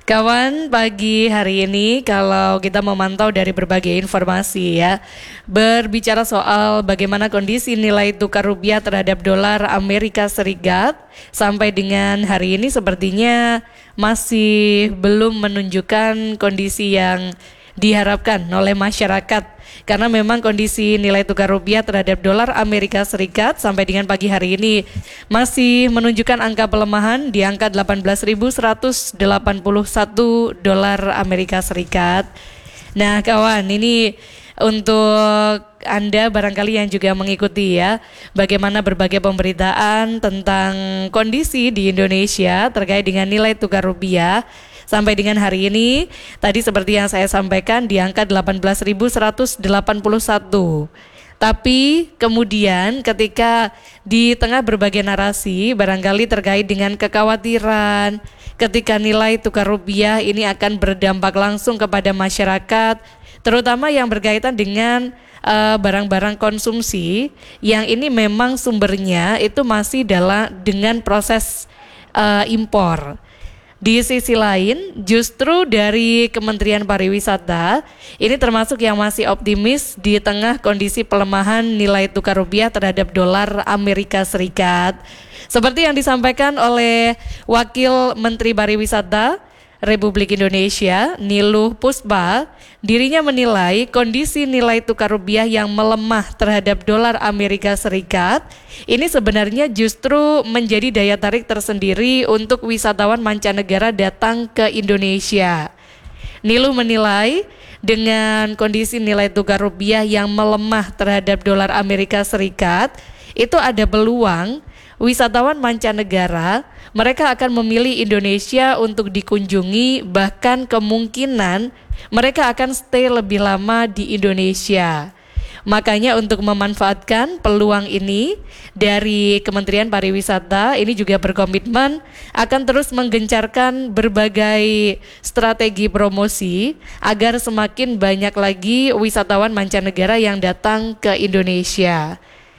Kawan, pagi hari ini kalau kita memantau dari berbagai informasi ya, berbicara soal bagaimana kondisi nilai tukar rupiah terhadap dolar Amerika Serikat sampai dengan hari ini sepertinya masih belum menunjukkan kondisi yang diharapkan oleh masyarakat. Karena memang kondisi nilai tukar rupiah terhadap dolar Amerika Serikat sampai dengan pagi hari ini masih menunjukkan angka pelemahan di angka 18.181 dolar Amerika Serikat. Nah kawan, ini untuk Anda barangkali yang juga mengikuti ya, bagaimana berbagai pemberitaan tentang kondisi di Indonesia terkait dengan nilai tukar rupiah. Sampai dengan hari ini, tadi seperti yang saya sampaikan di angka 18.181. Tapi kemudian ketika di tengah berbagai narasi barangkali terkait dengan kekhawatiran ketika nilai tukar rupiah ini akan berdampak langsung kepada masyarakat, terutama yang berkaitan dengan barang-barang konsumsi yang ini memang sumbernya itu masih dengan proses impor. Di sisi lain, justru dari Kementerian Pariwisata, ini termasuk yang masih optimis di tengah kondisi pelemahan nilai tukar rupiah terhadap dolar Amerika Serikat. Seperti yang disampaikan oleh Wakil Menteri Pariwisata Republik Indonesia, Niluh Puspa, dirinya menilai kondisi nilai tukar rupiah yang melemah terhadap dolar Amerika Serikat ini sebenarnya justru menjadi daya tarik tersendiri untuk wisatawan mancanegara datang ke Indonesia. Niluh menilai dengan kondisi nilai tukar rupiah yang melemah terhadap dolar Amerika Serikat, itu ada peluang wisatawan mancanegara mereka akan memilih Indonesia untuk dikunjungi, bahkan kemungkinan mereka akan stay lebih lama di Indonesia. Makanya untuk memanfaatkan peluang ini dari Kementerian Pariwisata ini juga berkomitmen akan terus menggencarkan berbagai strategi promosi agar semakin banyak lagi wisatawan mancanegara yang datang ke Indonesia.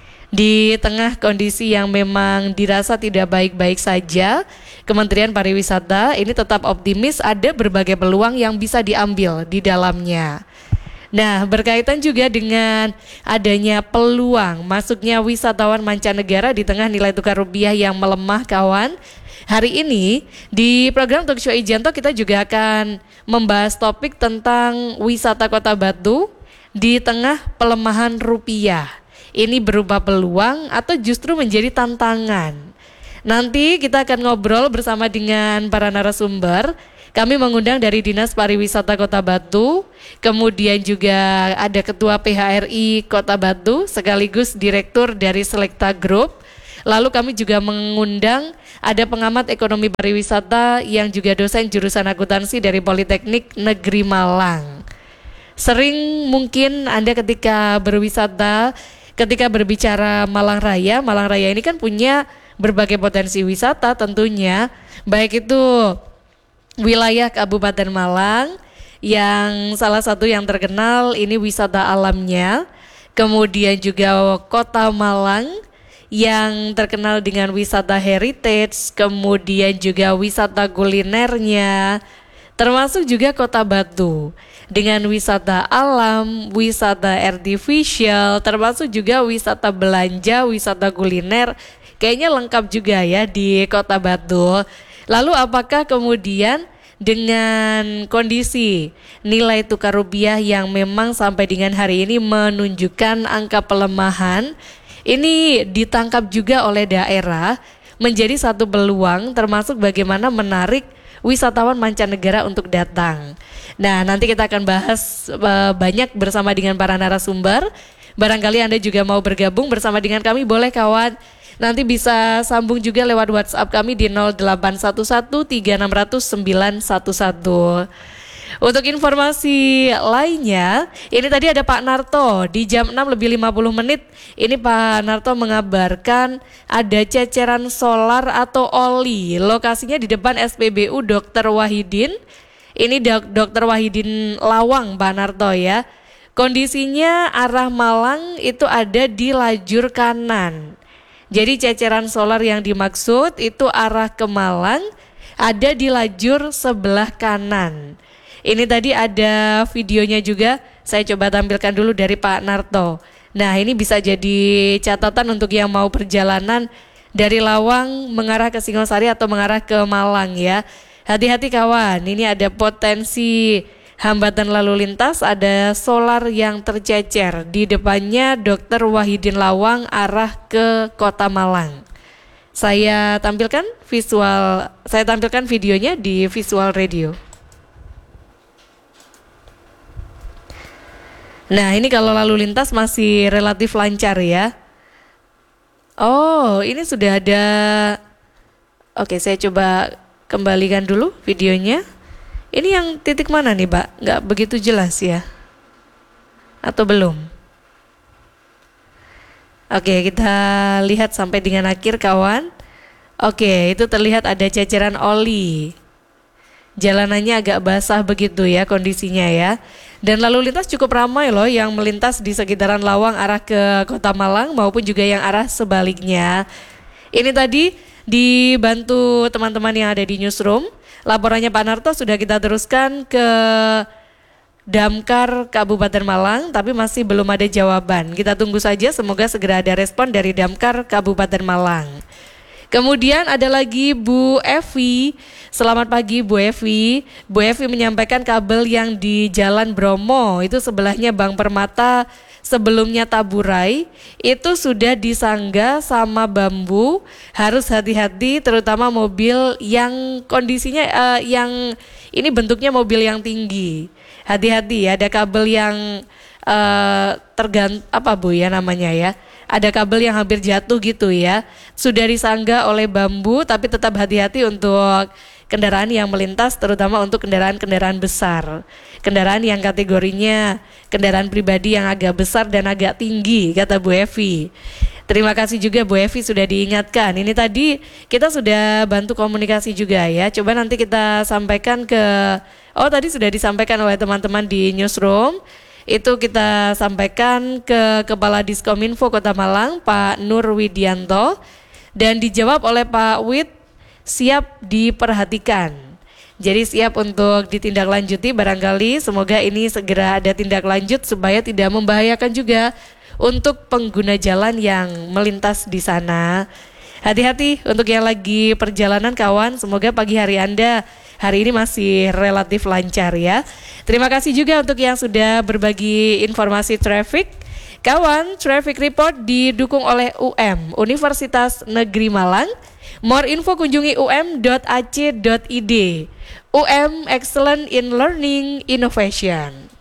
Di tengah kondisi yang memang dirasa tidak baik-baik saja, Kementerian Pariwisata ini tetap optimis ada berbagai peluang yang bisa diambil di dalamnya. Nah, berkaitan juga dengan adanya peluang masuknya wisatawan mancanegara di tengah nilai tukar rupiah yang melemah, kawan. Hari ini di program Talkshow Ijanto kita juga akan membahas topik tentang wisata Kota Batu di tengah pelemahan rupiah. Ini berupa peluang atau justru menjadi tantangan. Nanti kita akan ngobrol bersama dengan para narasumber. Kami mengundang dari Dinas Pariwisata Kota Batu, kemudian juga ada Ketua PHRI Kota Batu, sekaligus Direktur dari Selekta Group. Lalu kami juga mengundang ada pengamat ekonomi pariwisata yang juga dosen jurusan akuntansi dari Politeknik Negeri Malang. Sering mungkin Anda ketika berwisata, ketika berbicara Malang Raya ini kan punya berbagai potensi wisata tentunya, baik itu wilayah Kabupaten Malang yang salah satu yang terkenal ini wisata alamnya, kemudian juga Kota Malang yang terkenal dengan wisata heritage, kemudian juga wisata kulinernya, termasuk juga Kota Batu dengan wisata alam, wisata artificial, termasuk juga wisata belanja, wisata kuliner. Kayaknya lengkap juga ya di Kota Batu. Lalu apakah kemudian dengan kondisi nilai tukar rupiah yang memang sampai dengan hari ini menunjukkan angka pelemahan, ini ditangkap juga oleh daerah menjadi satu peluang termasuk bagaimana menarik wisatawan mancanegara untuk datang. Nah, nanti kita akan bahas banyak bersama dengan para narasumber. Barangkali Anda juga mau bergabung bersama dengan kami, boleh kawan. Nanti bisa sambung juga lewat WhatsApp kami di 0811 3600 911. Untuk informasi lainnya, ini tadi ada Pak Narto di jam 6:50. Ini Pak Narto mengabarkan ada ceceran solar atau oli. Lokasinya di depan SPBU Dr. Wahidin. Ini Dr. Wahidin Lawang, Pak Narto ya. Kondisinya arah Malang itu ada di lajur kanan. Jadi ceceran solar yang dimaksud itu arah ke Malang ada di lajur sebelah kanan. Ini tadi ada videonya juga, saya coba tampilkan dulu dari Pak Narto. Nah, ini bisa jadi catatan untuk yang mau perjalanan dari Lawang mengarah ke Singosari atau mengarah ke Malang ya. Hati-hati kawan, ini ada potensi hambatan lalu lintas, ada solar yang tercecer. Di depannya Dr. Wahidin Lawang arah ke Kota Malang. Saya tampilkan videonya di Visual Radio. Nah, ini kalau lalu lintas masih relatif lancar ya. Oh, ini sudah ada. Oke, saya coba kembalikan dulu videonya. Ini yang titik mana nih, Pak? Nggak begitu jelas ya? Atau belum? Oke, kita lihat sampai dengan akhir kawan. Oke, itu terlihat ada ceceran oli. Jalanannya agak basah begitu ya kondisinya ya. Dan lalu lintas cukup ramai loh yang melintas di sekitaran Lawang arah ke Kota Malang maupun juga yang arah sebaliknya. Ini tadi dibantu teman-teman yang ada di newsroom. Laporannya Pak Narto sudah kita teruskan ke Damkar Kabupaten Malang, tapi masih belum ada jawaban. Kita tunggu saja, semoga segera ada respon dari Damkar Kabupaten Malang. Kemudian ada lagi Bu Evi. Selamat pagi Bu Evi. Bu Evi menyampaikan kabel yang di Jalan Bromo, itu sebelahnya Bank Permata, sebelumnya Taburai, itu sudah disangga sama bambu. Harus hati-hati terutama mobil yang kondisinya yang ini bentuknya mobil yang tinggi. Hati-hati ya, ada kabel yang apa Bu ya namanya ya. Ada kabel yang hampir jatuh gitu ya. Sudah disangga oleh bambu, tapi tetap hati-hati untuk kendaraan yang melintas, terutama untuk kendaraan-kendaraan besar. Kendaraan yang kategorinya kendaraan pribadi yang agak besar dan agak tinggi, kata Bu Evi. Terima kasih juga Bu Evi sudah diingatkan. Ini tadi kita sudah bantu komunikasi juga ya. Coba nanti kita sampaikan tadi sudah disampaikan oleh teman-teman di newsroom. Itu kita sampaikan ke Kepala Diskominfo Kota Malang, Pak Nur Widianto, dan dijawab oleh Pak Wid, siap diperhatikan. Jadi siap untuk ditindaklanjuti barangkali, semoga ini segera ada tindak lanjut supaya tidak membahayakan juga untuk pengguna jalan yang melintas di sana. Hati-hati untuk yang lagi perjalanan kawan, semoga pagi hari Anda hari ini masih relatif lancar ya. Terima kasih juga untuk yang sudah berbagi informasi traffic. Kawan, traffic report didukung oleh Universitas Negeri Malang. More info kunjungi um.ac.id. Excellent in Learning Innovation.